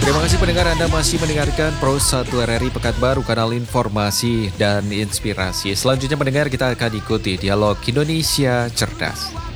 Terima kasih pendengar, Anda masih mendengarkan Pro 1 RRI Pekanbaru, kanal informasi dan inspirasi. Selanjutnya pendengar, kita akan ikuti dialog Indonesia Cerdas.